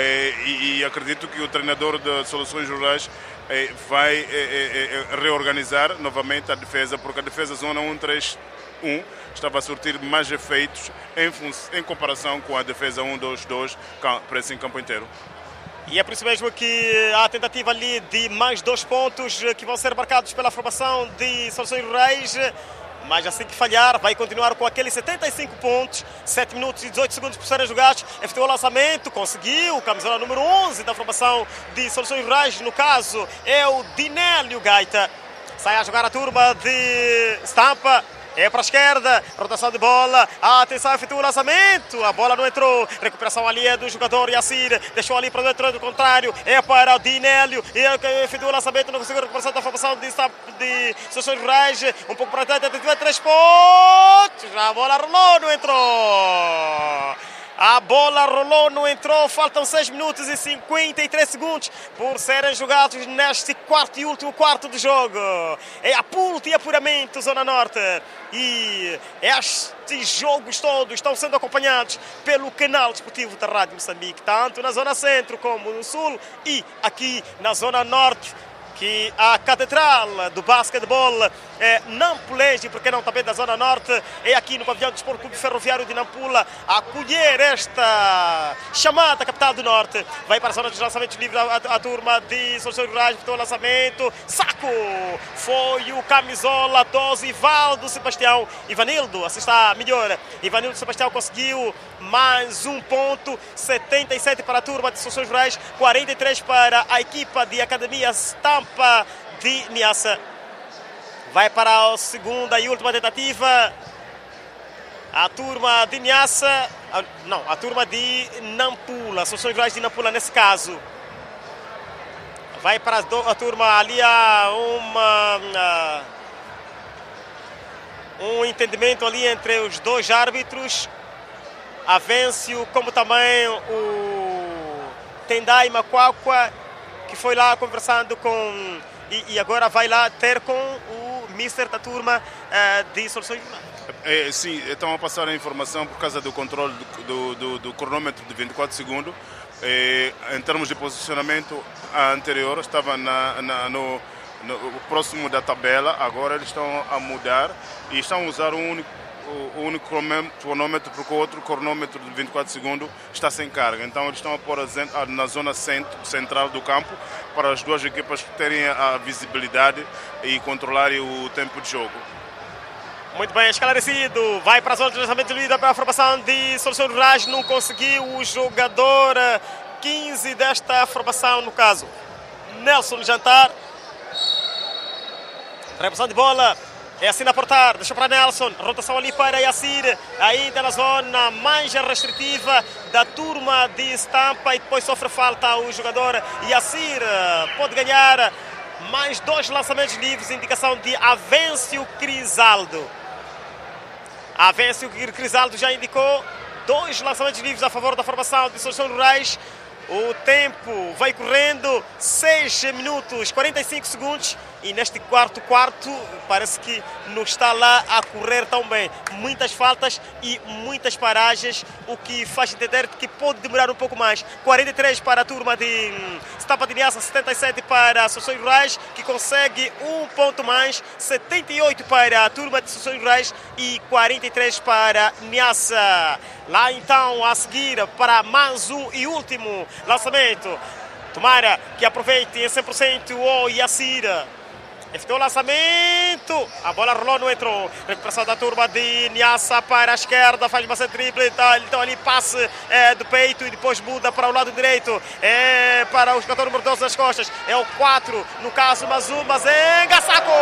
E acredito que o treinador de Soluções Rurais vai reorganizar novamente a defesa, porque a defesa zona 1-3-1 estava a surtir mais efeitos em comparação com a defesa 1-2-2, pressing campo inteiro. E é por isso mesmo que há a tentativa ali de mais 2 pontos que vão ser marcados pela formação de Soluções Rurais. Mas assim que falhar, vai continuar com aqueles 75 pontos, 7 minutos e 18 segundos por serem jogados. Efetuou o lançamento, conseguiu, camisola número 11 da formação de Soluções Rurais, no caso é o Dinélio Gaita. Sai a jogar a turma de Stampa. É para a esquerda, rotação de bola, atenção, efetua o lançamento, a bola não entrou, recuperação ali é do jogador Yassir, deixou ali para dentro do contrário, é para o Dinélio, efetua o lançamento, não conseguiu a recuperação da formação de Soluções Rurais, um pouco para trás, tentativa 3 pontos, a bola rolou, não entrou. A bola rolou, não entrou, faltam 6 minutos e 53 segundos por serem jogados neste quarto e último quarto do jogo. É apulto e apuramento, Zona Norte. E estes jogos todos estão sendo acompanhados pelo canal desportivo da Rádio Moçambique, tanto na Zona Centro como no Sul e aqui na Zona Norte, que a catedral do basquetebol é Nampulege, porque não também da Zona Norte, é aqui no pavilhão do Desporto Clube Ferroviário de Nampula, a acolher esta chamada capital do Norte. Vai para a zona dos lançamentos livres a turma de Soluções Rurais, o lançamento, saco! Foi o camisola 12, Ivaldo Sebastião. Ivanildo, assim está melhor. Ivanildo Sebastião conseguiu mais um ponto, 77 para a turma de Soluções Rurais, 43 para a equipa de Academia Stampa de Niassa. Vai para a segunda e última tentativa. A turma de Niassa, não, a turma de Nampula, Soluções Rurais de Nampula nesse caso. Vai para a turma ali, um entendimento ali entre os dois árbitros. Avencio, como também o Tendai Macuacua, que foi lá conversando com... E agora vai lá ter com o mister da turma de Soluções Rurais. Sim, estão a passar a informação por causa do controle do cronômetro de 24 segundos. Em termos de posicionamento anterior, estava no próximo da tabela. Agora eles estão a mudar e estão a usar o único cronômetro, porque o outro cronômetro de 24 segundos está sem carga. Então eles estão a pôr na zona central do campo para as duas equipas terem a visibilidade e controlarem o tempo de jogo. Muito bem, esclarecido. Vai para a zona de lançamento livre para a formação de Soluções Rurais. Não conseguiu o jogador 15 desta formação, no caso Nelson Jantar. Reposição de bola. É assim a portar, deixou para Nelson, rotação ali para Yassir, ainda na zona mais restritiva da turma de Stampa, e depois sofre falta o jogador Yassir. Pode ganhar mais 2 lançamentos livres, indicação de Avencio Crisaldo. Avencio Crisaldo já indicou 2 lançamentos livres a favor da formação de Soluções Rurais. O tempo vai correndo, 6 minutos, 45 segundos. E neste quarto parece que não está lá a correr tão bem. Muitas faltas e muitas paragens, o que faz entender que pode demorar um pouco mais. 43 para a turma de Stampa de Niassa, 77 para Soluções Rurais, que consegue um ponto mais. 78 para a turma de Soluções Rurais e 43 para Niassa. Lá então, a seguir, para mais um e último lançamento. Tomara que aproveite em 100% o Yassir. Efetuou o lançamento, a bola rolou, não entrou. Recuperação da turma de Niassa para a esquerda, faz bastante drible, então ali passe do peito e depois muda para o lado direito. É para o jogador número 12 das costas, é o 4, no caso Mazuma Zenga, saco!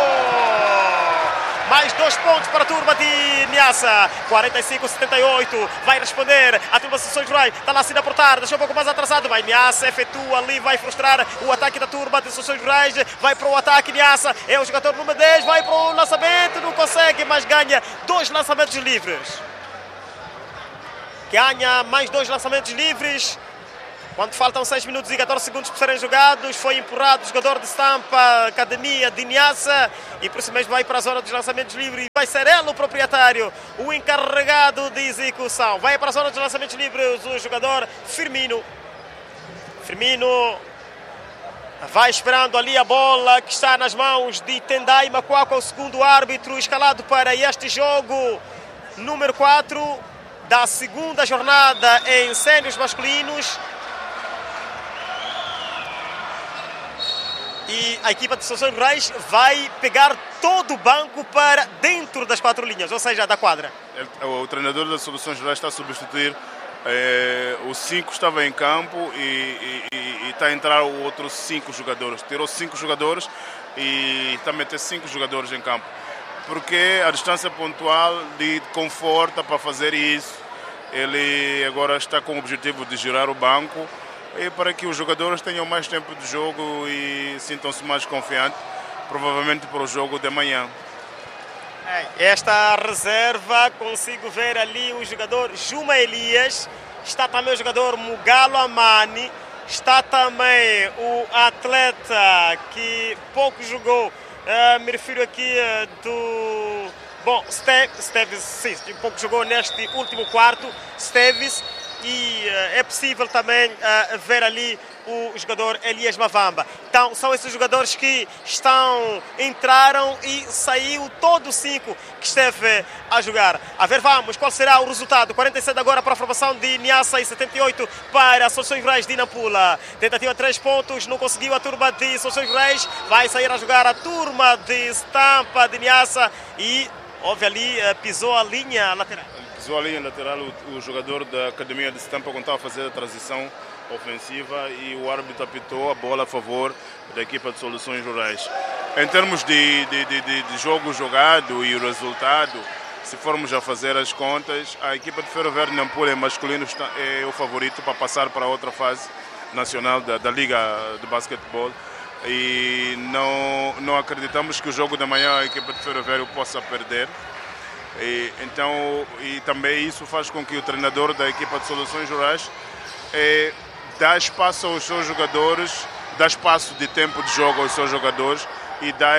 Mais 2 pontos para a turma de Niassa, 45-78, vai responder a turma de Soluções Rurais, está lá assim a portar, deixou um pouco mais atrasado, vai Niassa, efetua ali, vai frustrar o ataque da turma de Soluções Rurais, vai para o ataque Niassa, é o jogador número 10, vai para o lançamento, não consegue, mas ganha 2 lançamentos livres. Ganha mais 2 lançamentos livres Quando faltam 6 minutos e 14 segundos para serem jogados, foi empurrado o jogador de Stampa, Academia de Niassa, e por isso mesmo vai para a zona dos lançamentos livres. Vai ser ele o proprietário, o encarregado de execução. Vai para a zona dos lançamentos livres o jogador Firmino. Firmino vai esperando ali a bola que está nas mãos de Tendai Macuaco, o segundo árbitro escalado para este jogo número 4 da segunda jornada em séniores masculinos. E a equipa de Soluções Rurais vai pegar todo o banco para dentro das 4 linhas, ou seja, da quadra. O treinador das Soluções Rurais está a substituir. O 5 estava em campo e está a entrar outros 5 jogadores. Tirou 5 jogadores e está a meter 5 jogadores em campo. Porque a distância pontual lhe conforta para fazer isso. Ele agora está com o objetivo de girar o banco e para que os jogadores tenham mais tempo de jogo e sintam-se mais confiantes, provavelmente para o jogo de manhã. Esta reserva, consigo ver ali o jogador Juma Elias, está também o jogador Mugalo Amani, está também o atleta que pouco jogou, me refiro aqui do... Bom, Steves, sim, pouco jogou neste último quarto, Steves, e é possível também ver ali o jogador Elias Mavamba. Então são esses jogadores que entraram e saiu todo o 5 que esteve a jogar. A ver, vamos, qual será o resultado? 47 agora para a formação de Niassa e 78 para a Soluções Rurais de Nampula. Tentativa 3 pontos, não conseguiu a turma de Soluções Rurais, vai sair a jogar a turma de Stampa de Niassa e houve ali, pisou a linha lateral. Pisou a linha lateral o jogador da Academia de Stampa quando estava a fazer a transição ofensiva e o árbitro apitou a bola a favor da equipa de Soluções Rurais. Em termos de jogo jogado e o resultado, se formos a fazer as contas, a equipa de Ferro Verde Nampula masculino é o favorito para passar para outra fase nacional da Liga de Basquetebol. E não acreditamos que o jogo da manhã a equipa de Ferro Velho possa perder. E também isso faz com que o treinador da equipa de Soluções Rurais dá espaço aos seus jogadores, dá espaço de tempo de jogo aos seus jogadores e dá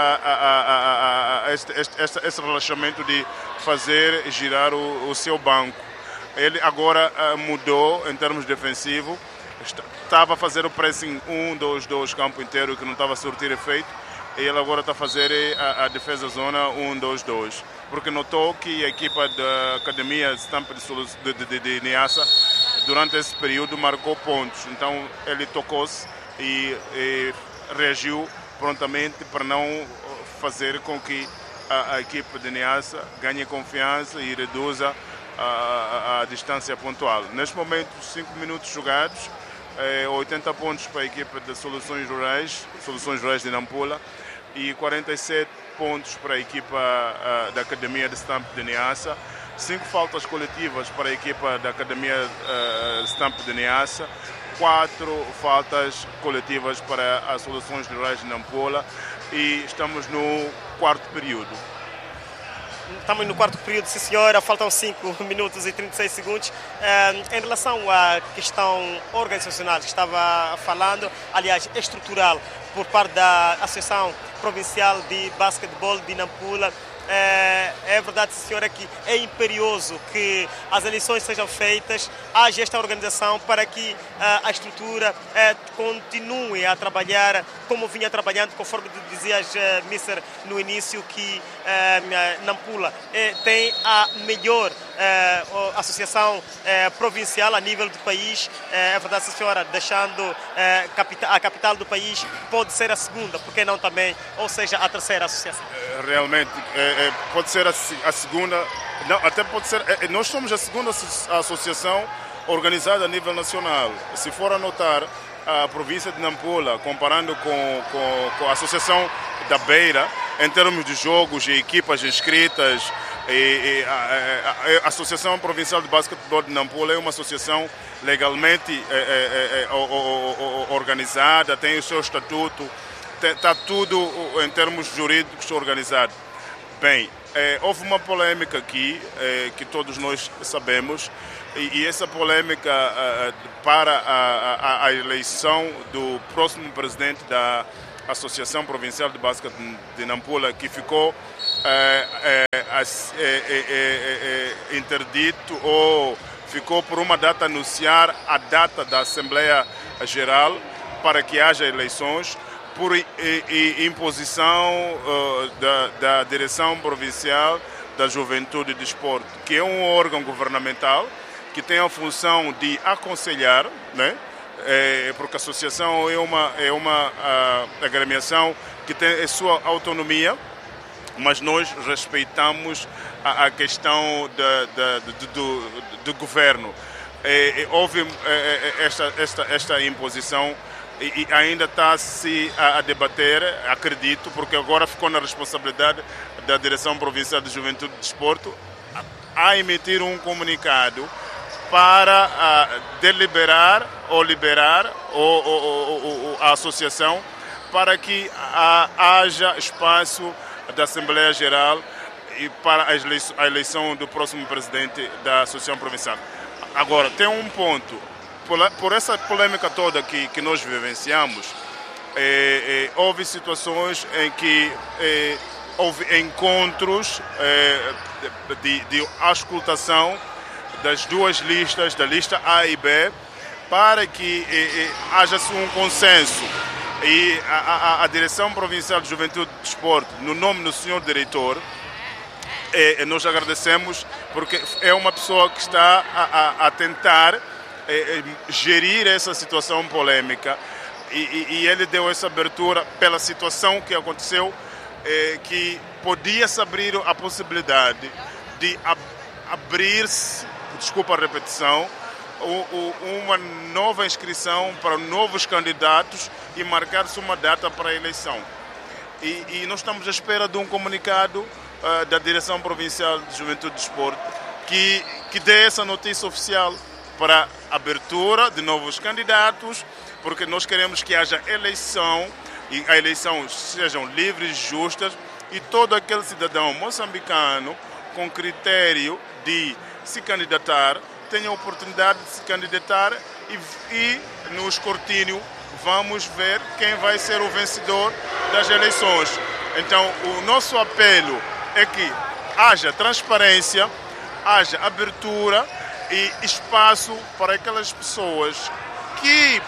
esse relaxamento de fazer girar o seu banco. Ele agora mudou em termos defensivos. Estava a fazer o pressing 1-2-2 campo inteiro que não estava a surtir efeito e ele agora está a fazer a defesa zona 1-2-2 porque notou que a equipa da Academia Stampa de Niassa durante esse período marcou pontos, então ele tocou-se e reagiu prontamente para não fazer com que a equipa de Niassa ganhe confiança e reduza a distância pontual. Neste momento, 5 minutos jogados, 80 pontos para a equipa de Soluções Rurais de Nampula e 47 pontos para a equipa da Academia de Stampa de Niassa, 5 faltas coletivas para a equipa da Academia Stampa de Niassa, 4 faltas coletivas para as Soluções Rurais de Nampula e estamos no 4º período. Estamos no 4º período, sim senhora, faltam 5 minutos e 36 segundos. Em relação à questão organizacional que estava falando, aliás, estrutural, por parte da Associação Provincial de Basquetebol de Nampula, é verdade, sim senhora, que é imperioso que as eleições sejam feitas, haja esta organização para que a estrutura continue a trabalhar como vinha trabalhando, conforme dizias, Mister, no início, que Nampula tem a melhor associação provincial a nível do país. É verdade, sim senhora, deixando a capital do país, pode ser a segunda, porque não também, ou seja, a terceira associação. Realmente, pode ser a segunda, não, até pode ser, nós somos a segunda associação organizada a nível nacional. Se for a notar, a província de Nampula, comparando com a associação da Beira, em termos de jogos e equipas inscritas, a Associação Provincial de Basquetebol de Nampula é uma associação legalmente organizada, tem o seu estatuto, está tudo em termos jurídicos organizado. Bem, houve uma polêmica aqui, que todos nós sabemos, E essa polêmica para a eleição do próximo presidente da Associação Provincial de Basquete de Nampula, que ficou interdito ou ficou por uma data anunciar a data da Assembleia Geral para que haja eleições por imposição da Direção Provincial da Juventude e Desporto, que é um órgão governamental que tem a função de aconselhar, né? Porque a associação é uma agremiação que tem a sua autonomia, mas nós respeitamos a questão do governo. Houve esta imposição e ainda está-se a debater, acredito, porque agora ficou na responsabilidade da Direção Provincial de Juventude e Desporto a emitir um comunicado para deliberar ou liberar a associação para que haja espaço da Assembleia Geral e para a eleição do próximo presidente da Associação Provincial. Agora, tem um ponto. Por essa polêmica toda que nós vivenciamos, houve situações em que houve encontros de auscultação das duas listas, da lista A e B, para que haja-se um consenso. E a Direção Provincial de Juventude e Desporto, no nome do senhor diretor, nós agradecemos, porque é uma pessoa que está a tentar gerir essa situação polêmica e ele deu essa abertura pela situação que aconteceu, que podia-se abrir a possibilidade de abrir-se, desculpa a repetição, uma nova inscrição para novos candidatos e marcar-se uma data para a eleição. E nós estamos à espera de um comunicado da Direção Provincial de Juventude e Desporto que dê essa notícia oficial para abertura de novos candidatos, porque nós queremos que haja eleição e a eleição sejam livres e justas e todo aquele cidadão moçambicano com critério de se candidatar tenha a oportunidade de se candidatar e no escrutínio vamos ver quem vai ser o vencedor das eleições. Então, o nosso apelo é que haja transparência, haja abertura e espaço para aquelas pessoas que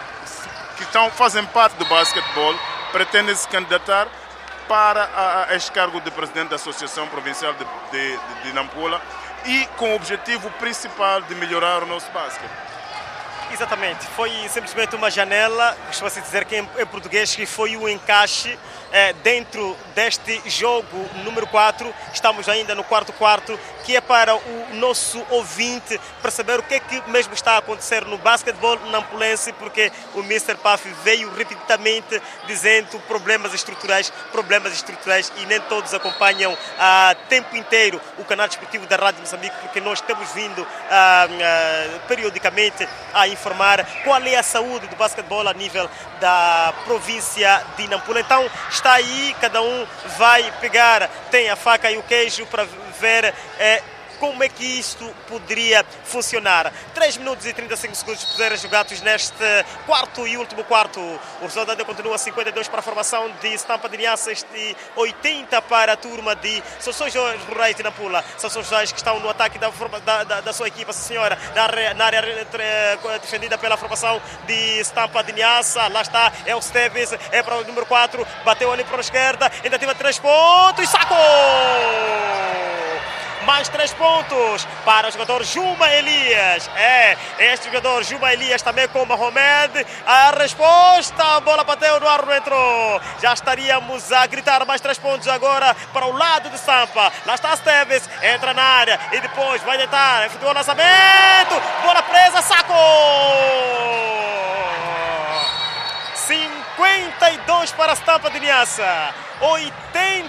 fazem parte do basquetebol, pretendem se candidatar para este cargo de presidente da Associação Provincial de Nampula e com o objetivo principal de melhorar o nosso basquete. Exatamente, foi simplesmente uma janela, costuma-se dizer que em português, que foi o encaixe dentro deste jogo número 4. Estamos ainda no quarto, que é para o nosso ouvinte perceber o que é que mesmo está a acontecer no basquetebol nampulense, porque o Mr. Puff veio repetidamente dizendo problemas estruturais, e nem todos acompanham a tempo inteiro o canal desportivo da Rádio Moçambique, porque nós temos vindo periodicamente a informar qual é a saúde do basquetebol a nível da província de Nampula. Então está aí, cada um vai pegar, tem a faca e o queijo para ver como é que isto poderia funcionar. 3 minutos e 35 segundos puseram jogados neste quarto e último quarto. O resultado continua 52 para a formação de Stampa de Niassas e 80 para a turma de Soções Rurais de Nampula. Soções Rurais que estão no ataque da sua equipa, senhora, na área defendida pela formação de Stampa de Niassa. Lá está, é o Steves, é para o número 4, bateu ali para a esquerda, ainda teve 3 pontos, sacou! Mais 3 pontos para o jogador Juma Elias. Este jogador Juma Elias também com Mohamed. A resposta, a bola bateu no ar, não entrou. Já estaríamos a gritar mais 3 pontos agora para o lado de Sampa. Lá está Steves, entra na área e depois vai tentar efetuar o lançamento. Bola presa, sacou! 52 para a Stampa de Niassa, 80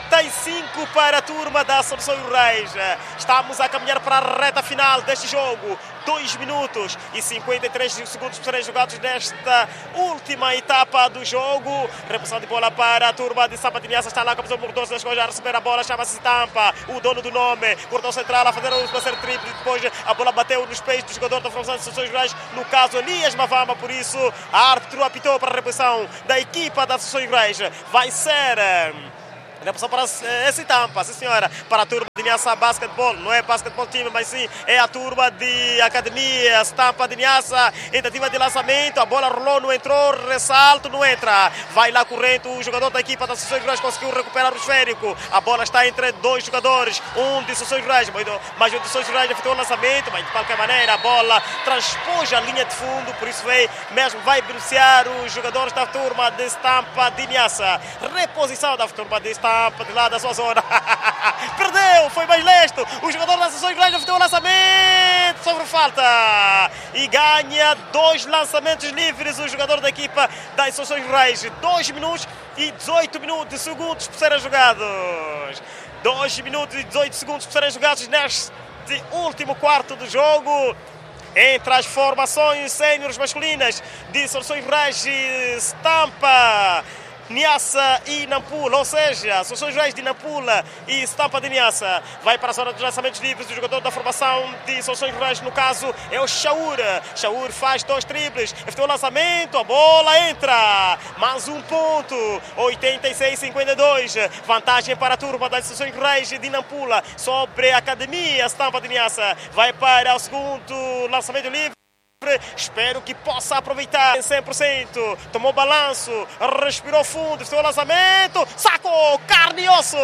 55 para a turma da Soluções Rurais. Estamos a caminhar para a reta final deste jogo. 2 minutos e 53 segundos serem jogados nesta última etapa do jogo. Reposição de bola para a turma de Stampa de Niassa. Está lá com a posição número 12 das coisas a receber a bola. Chama-se Stampa, o dono do nome. Cortão central a fazer o lançar triplo. Depois a bola bateu nos pés do jogador da formação de Soluções Rurais. No caso, Elias Mavama. Por isso, a árbitro apitou para a reposição da equipa da Soluções Rurais. Vai ser... reposição para essa Stampa, sim senhora, para a turma de Niassa Basquetebol. Não é basquetebol time, mas sim é a turma de Academia Stampa de Niassa. Tentativa de lançamento, a bola rolou, não entrou, ressalto, não entra. Vai lá correndo o jogador da equipa da Soluções Rurais, conseguiu recuperar o esférico. A bola está entre dois jogadores, um de Soluções Rurais, mas o de Soluções Rurais efetuou o lançamento, mas de qualquer maneira a bola transpôs a linha de fundo, por isso vai beneficiar os jogadores da turma de Stampa de Niassa. Reposição da turma de Stampa de lá da sua zona. Perdeu, foi mais lesto. O jogador da Soluções Rurais efetuou o lançamento sobre falta e ganha 2 lançamentos livres o jogador da equipa das Soluções Rurais. 2 minutos e 18 segundos por serem jogados. 2 minutos e 18 segundos por serem jogados neste último quarto do jogo. Entre as formações séniores masculinas de Soluções Rurais e Stampa Niassa e Nampula, ou seja, Soluções Rurais de Nampula e Stampa de Niassa. Vai para a zona dos lançamentos livres do jogador da formação de Soluções Rurais, no caso é o Shaur. Shaur faz 2 triplos, efetuou o lançamento, a bola entra, mais um ponto, 86-52, vantagem para a turma das Soluções Rurais de Nampula sobre a Academia Stampa de Niassa. Vai para o segundo lançamento livre. Espero que possa aproveitar 100%. Tomou balanço, respirou fundo, fez o lançamento, sacou, carne e osso.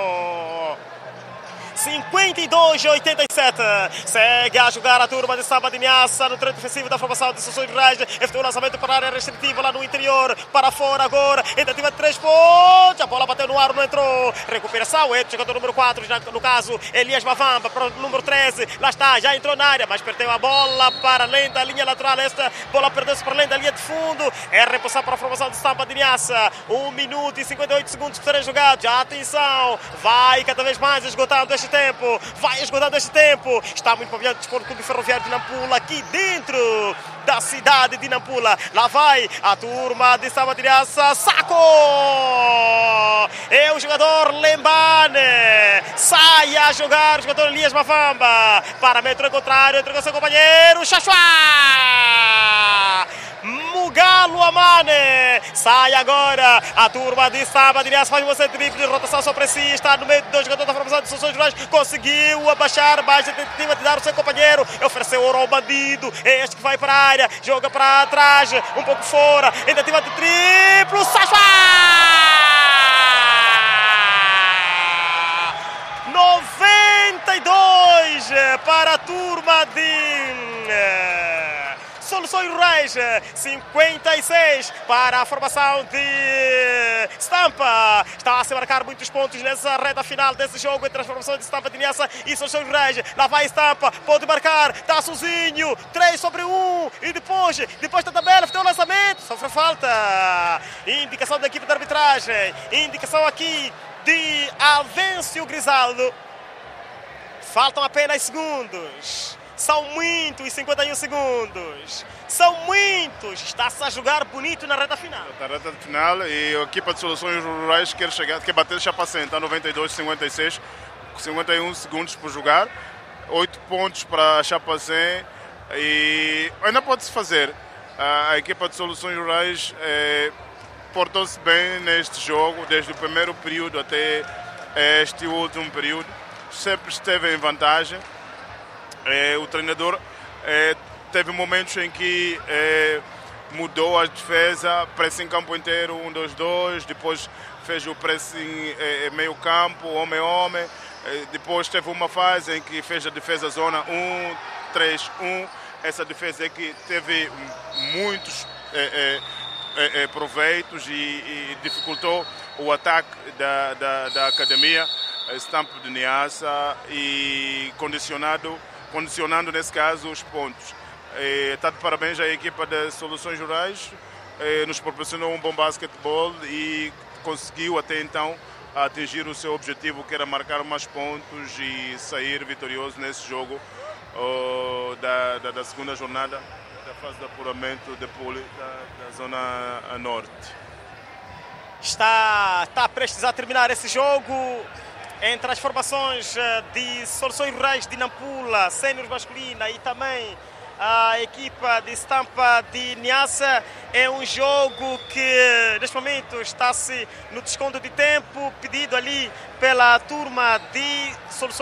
52-87. Segue a jogar a turma de Stampa de Niassa no treino defensivo da formação de Soluções Rurais. Efetuou o lançamento para a área restritiva lá no interior, para fora agora. Tentativa de 3 pontos. A bola bateu no ar, não entrou. Recuperação é do jogador número 4, no caso Elias Mavamba, para o número 13. Lá está, já entrou na área, mas perdeu a bola para além da linha lateral. Esta bola perdeu-se para além da linha de fundo. É repassar para a formação de Stampa de Niassa. 1 minuto e 58 segundos por serem jogados. Atenção, vai cada vez mais esgotando este tempo, vai esgotando este tempo. Está muito bem o Desporto Clube Ferroviário de Nampula, aqui dentro da cidade de Nampula. Lá vai a turma de Stampa de Niassa, sacou! É o jogador Lembane, sai a jogar o jogador Elias Mavamba, paramento contrário, entregou seu companheiro, Xaxuá! Mugalo Amane, sai agora a turma de Stampa de Niassa, faz uma triple de rotação só para si, está no meio de 2 jogadores da formação de Soluções Rurais, conseguiu abaixar, mais a tentativa de dar o seu companheiro, ofereceu ouro ao bandido, é este que vai para a área, joga para trás, um pouco fora, tentativa de triplo, Sacha! 92 para a turma de Soluções Rurais, 56 para a formação de Stampa. Está a se marcar muitos pontos nessa reta final desse jogo entre as formações de Stampa de Niassa e Soluções Rurais. Lá vai Stampa, pode marcar, está sozinho, 3 sobre 1 e depois da tabela, tem o lançamento, sofre falta. Indicação da equipe de arbitragem, indicação aqui de Alvencio Grisaldo. Faltam apenas segundos. São muitos, 51 segundos. São muitos. Está-se a jogar bonito na reta final. Na reta final, e a equipa de Soluções Rurais quer bater Chapacenta, está 92-56, 51 segundos por jogar. 8 pontos para Chapacenta e ainda pode-se fazer. A equipa de Soluções Rurais portou-se bem neste jogo, desde o primeiro período até este último período. Sempre esteve em vantagem. O treinador teve momentos em que mudou a defesa, pressing campo inteiro, 1-2-2, depois fez o pressing meio campo, homem-homem, depois teve uma fase em que fez a defesa zona 1-3-1, essa defesa é que teve muitos proveitos e dificultou o ataque da academia Stampa de Niassa e condicionando nesse caso os pontos. Está de parabéns à equipa de Soluções Rurais, nos proporcionou um bom basquetebol e conseguiu até então a atingir o seu objetivo, que era marcar mais pontos e sair vitorioso nesse jogo da segunda jornada da fase de apuramento de pool da Zona Norte. Está prestes a terminar esse jogo entre as formações de Soluções Rurais de Nampula, sénior masculina, e também a equipa de Stampa de Niassa. É um jogo que neste momento está-se no desconto de tempo, pedido ali pela turma de Soluções